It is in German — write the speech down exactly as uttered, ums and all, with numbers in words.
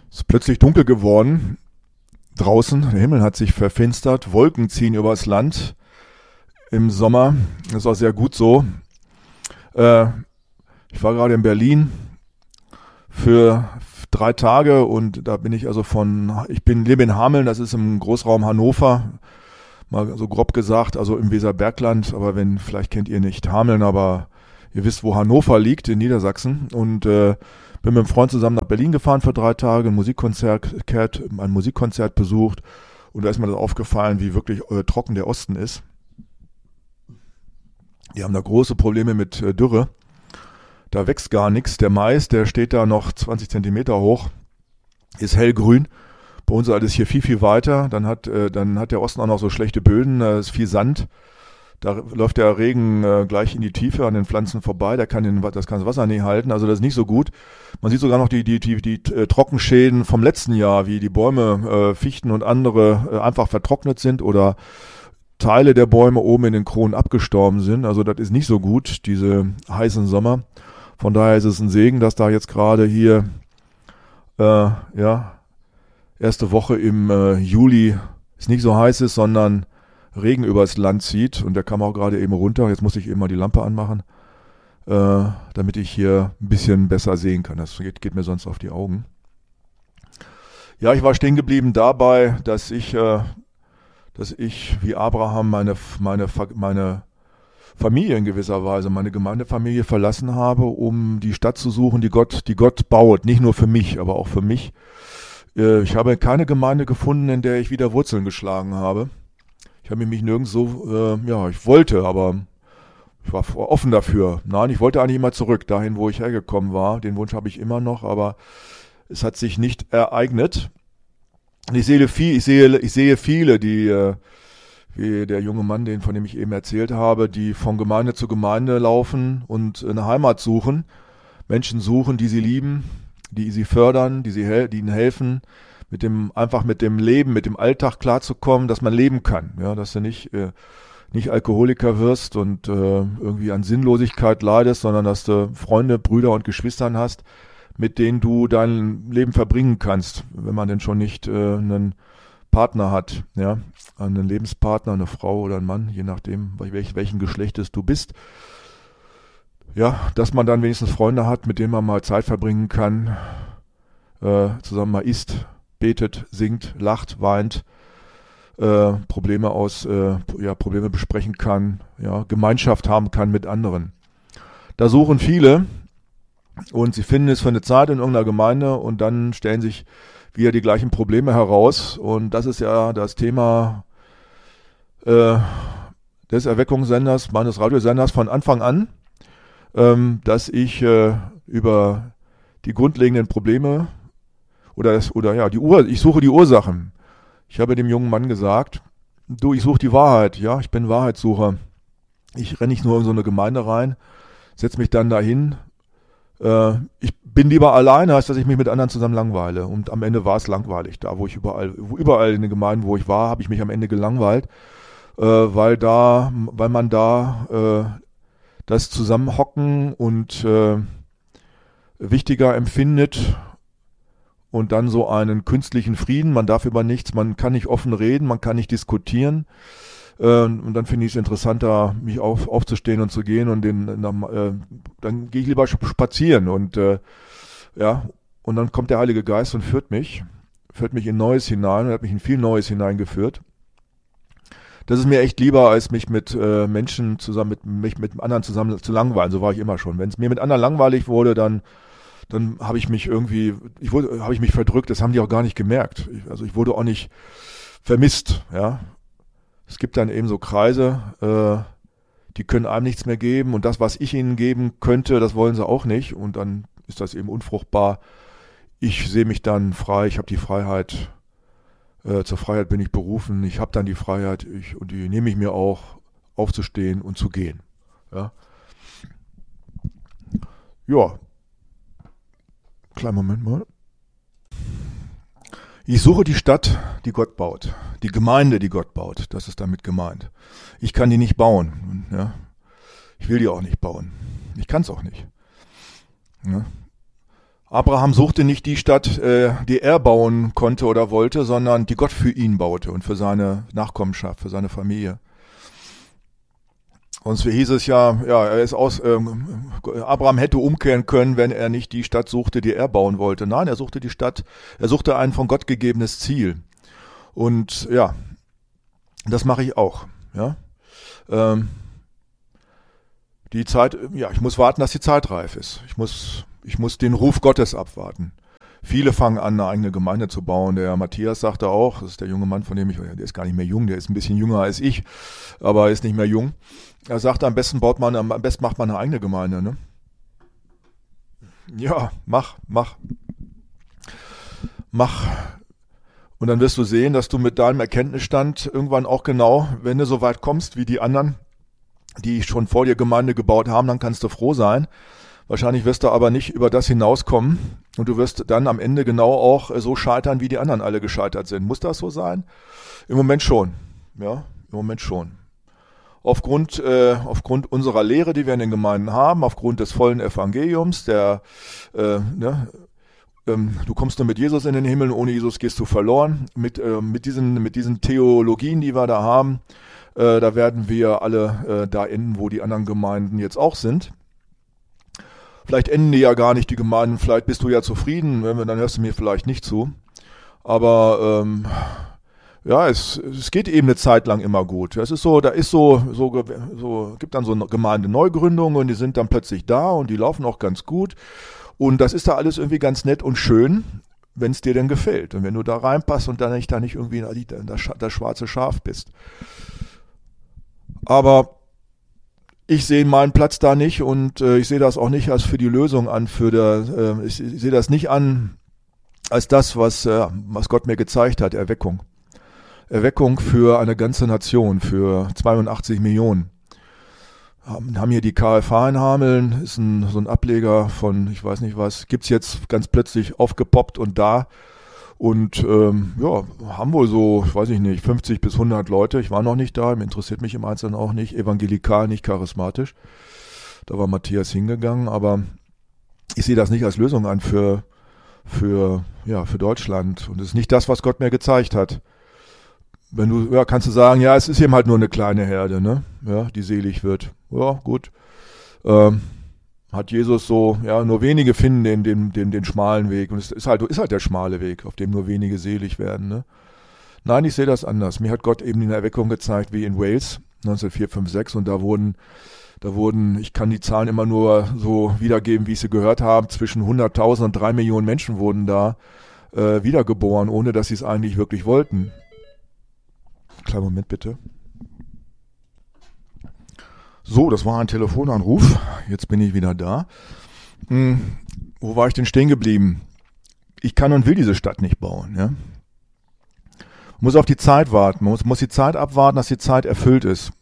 Es ist plötzlich dunkel geworden. Draußen, der Himmel hat sich verfinstert. Wolken ziehen übers Land im Sommer. Das ist auch sehr gut so. Äh, ich war gerade in Berlin für drei Tage und da bin ich also von, ich bin lebe in Hameln, das ist im Großraum Hannover, mal so grob gesagt, also im Weserbergland, aber wenn, vielleicht kennt ihr nicht Hameln, aber ihr wisst, wo Hannover liegt, in Niedersachsen, und äh, bin mit einem Freund zusammen nach Berlin gefahren für drei Tage, ein Musikkonzert, ein Musikkonzert besucht, und da ist mir das aufgefallen, wie wirklich äh, trocken der Osten ist. Die haben da große Probleme mit äh, Dürre. Da wächst gar nichts. Der Mais, der steht da noch zwanzig Zentimeter hoch, ist hellgrün. Bei uns ist alles hier viel, viel weiter. Dann hat, äh, dann hat der Osten auch noch so schlechte Böden, da ist viel Sand. Da läuft der Regen äh, gleich in die Tiefe an den Pflanzen vorbei. Der kann den, das kann das Wasser nicht halten. Also das ist nicht so gut. Man sieht sogar noch die, die, die, die äh, Trockenschäden vom letzten Jahr, wie die Bäume, äh, Fichten und andere äh, einfach vertrocknet sind oder Teile der Bäume oben in den Kronen abgestorben sind. Also das ist nicht so gut, diese heißen Sommer. Von daher ist es ein Segen, dass da jetzt gerade hier äh, ja erste Woche im äh, Juli es nicht so heiß ist, sondern Regen übers Land zieht. Und der kam auch gerade eben runter. Jetzt muss ich eben mal die Lampe anmachen, äh, damit ich hier ein bisschen besser sehen kann. Das geht, geht mir sonst auf die Augen. Ja, ich war stehen geblieben dabei, dass ich, äh, dass ich wie Abraham meine meine meine Familie in gewisser Weise, meine Gemeindefamilie verlassen habe, um die Stadt zu suchen, die Gott, die Gott baut. Nicht nur für mich, aber auch für mich. Ich habe keine Gemeinde gefunden, in der ich wieder Wurzeln geschlagen habe. Ich habe mich nirgends so, äh, ja, ich wollte, aber ich war offen dafür. Nein, ich wollte eigentlich immer zurück, dahin, wo ich hergekommen war. Den Wunsch habe ich immer noch, aber es hat sich nicht ereignet. Ich sehe viel, ich sehe, ich sehe viele, die, äh, wie der junge Mann, den von dem ich eben erzählt habe, die von Gemeinde zu Gemeinde laufen und eine Heimat suchen, Menschen suchen, die sie lieben, die sie fördern, die sie die ihnen helfen, mit dem einfach mit dem Leben, mit dem Alltag klarzukommen, dass man leben kann, ja, dass du nicht äh, nicht Alkoholiker wirst und äh, irgendwie an Sinnlosigkeit leidest, sondern dass du Freunde, Brüder und Geschwistern hast, mit denen du dein Leben verbringen kannst, wenn man denn schon nicht äh, einen Partner hat, ja, einen Lebenspartner, eine Frau oder einen Mann, je nachdem, welch, welchen Geschlechtes du bist. Ja, dass man dann wenigstens Freunde hat, mit denen man mal Zeit verbringen kann, äh, zusammen mal isst, betet, singt, lacht, weint, äh, Probleme aus, äh, ja, Probleme besprechen kann, ja, Gemeinschaft haben kann mit anderen. Da suchen viele und sie finden es für eine Zeit in irgendeiner Gemeinde und dann stellen sich wieder die gleichen Probleme heraus, und das ist ja das Thema äh, des Erweckungssenders, meines Radiosenders von Anfang an, ähm, dass ich äh, über die grundlegenden Probleme oder das, oder ja, die Ur ich suche die Ursachen. Ich habe dem jungen Mann gesagt, du, ich suche die Wahrheit, ja, ich bin Wahrheitssucher. Ich renne nicht nur in so eine Gemeinde rein, setze mich dann dahin. Äh, ich bin lieber alleine, als dass ich mich mit anderen zusammen langweile. Und am Ende war es langweilig. Da, wo ich überall, wo überall in den Gemeinden, wo ich war, habe ich mich am Ende gelangweilt, äh, weil da, weil man da äh, das Zusammenhocken und äh, wichtiger empfindet und dann so einen künstlichen Frieden. Man darf über nichts, man kann nicht offen reden, man kann nicht diskutieren. Und dann finde ich es interessanter, mich auf, aufzustehen und zu gehen und den, äh, dann gehe ich lieber spazieren und äh, ja, und dann kommt der Heilige Geist und führt mich, führt mich in Neues hinein und hat mich in viel Neues hineingeführt. Das ist mir echt lieber, als mich mit äh, Menschen zusammen, mit mich mit anderen zusammen zu langweilen. So war ich immer schon. Wenn es mir mit anderen langweilig wurde, dann dann habe ich mich irgendwie, ich wurde, habe ich mich verdrückt. Das haben die auch gar nicht gemerkt. Ich, also ich wurde auch nicht vermisst, ja. Es gibt dann eben so Kreise, äh, die können einem nichts mehr geben und das, was ich ihnen geben könnte, das wollen sie auch nicht und dann ist das eben unfruchtbar. Ich sehe mich dann frei, ich habe die Freiheit, äh, zur Freiheit bin ich berufen, ich habe dann die Freiheit ich, und die nehme ich mir auch, aufzustehen und zu gehen. Ja, ja. Kleinen Moment mal. Ich suche die Stadt, die Gott baut. Die Gemeinde, die Gott baut. Das ist damit gemeint. Ich kann die nicht bauen. Ja. Ich will die auch nicht bauen. Ich kann es auch nicht. Ja. Abraham suchte nicht die Stadt, äh, die er bauen konnte oder wollte, sondern die Gott für ihn baute und für seine Nachkommenschaft, für seine Familie. Und so hieß es ja, ja, er ist aus, ähm, Abraham hätte umkehren können, wenn er nicht die Stadt suchte, die er bauen wollte. Nein, er suchte die Stadt, er suchte ein von Gott gegebenes Ziel. Und ja, das mache ich auch. Ja, ähm, die Zeit, ja, ich muss warten, dass die Zeit reif ist. Ich muss, ich muss den Ruf Gottes abwarten. Viele fangen an, eine eigene Gemeinde zu bauen. Der Matthias sagte auch, das ist der junge Mann, von dem ich, der ist gar nicht mehr jung, der ist ein bisschen jünger als ich, aber er ist nicht mehr jung. Er sagte, am besten baut man, am besten macht man eine eigene Gemeinde, ne? Ja, mach, mach. Mach. Und dann wirst du sehen, dass du mit deinem Erkenntnisstand irgendwann auch genau, wenn du so weit kommst wie die anderen, die schon vor dir Gemeinde gebaut haben, dann kannst du froh sein. Wahrscheinlich wirst du aber nicht über das hinauskommen und du wirst dann am Ende genau auch so scheitern, wie die anderen alle gescheitert sind. Muss das so sein? Im Moment schon. Ja, im Moment schon. Aufgrund, äh, aufgrund unserer Lehre, die wir in den Gemeinden haben, aufgrund des vollen Evangeliums, der, äh, ne, ähm, du kommst nur mit Jesus in den Himmel, ohne Jesus gehst du verloren. Mit, äh, mit diesen, mit diesen Theologien, die wir da haben, äh, da werden wir alle äh, da enden, wo die anderen Gemeinden jetzt auch sind. Vielleicht enden die ja gar nicht, die Gemeinden, vielleicht bist du ja zufrieden, dann hörst du mir vielleicht nicht zu. Aber ähm, ja, es, es geht eben eine Zeit lang immer gut. Es ist so, da ist so, so, so gibt dann so eine Gemeindeneugründung und die sind dann plötzlich da und die laufen auch ganz gut. Und das ist da alles irgendwie ganz nett und schön, wenn es dir denn gefällt. Und wenn du da reinpasst und dann nicht, da nicht irgendwie das, das schwarze Schaf bist. Aber ich sehe meinen Platz da nicht und äh, ich sehe das auch nicht als für die Lösung an. Für der, äh, ich, ich sehe das nicht an als das, was, äh, was Gott mir gezeigt hat, Erweckung. Erweckung für eine ganze Nation, für zweiundachtzig Millionen. Haben, haben hier die K F H in Hameln, ist ein, so ein Ableger von, ich weiß nicht was, gibt's jetzt ganz plötzlich aufgepoppt und da. Und ähm, ja, haben wohl so, ich weiß ich nicht, fünfzig bis hundert Leute. Ich war noch nicht da, mir interessiert mich im Einzelnen auch nicht. Evangelikal, nicht charismatisch. Da war Matthias hingegangen, aber ich sehe das nicht als Lösung an für, für, ja, für Deutschland. Und es ist nicht das, was Gott mir gezeigt hat. Wenn du, ja, kannst du sagen, ja, es ist eben halt nur eine kleine Herde, ne? Ja, die selig wird. Ja, gut. Ähm, hat Jesus so, ja, nur wenige finden den, den, den, den schmalen Weg. Und es ist halt, ist halt der schmale Weg, auf dem nur wenige selig werden, ne? Nein, ich sehe das anders. Mir hat Gott eben eine Erweckung gezeigt, wie in Wales, neunzehnhundertvier, fünf, sechs, und da wurden, da wurden, ich kann die Zahlen immer nur so wiedergeben, wie ich sie gehört habe, zwischen hunderttausend und drei Millionen Menschen wurden da äh, wiedergeboren, ohne dass sie es eigentlich wirklich wollten. Kleinen Moment bitte. So, das war ein Telefonanruf. Jetzt bin ich wieder da. Hm, wo war ich denn stehen geblieben? Ich kann und will diese Stadt nicht bauen. Ja? Man muss auf die Zeit warten. Man muss, muss die Zeit abwarten, dass die Zeit erfüllt ist.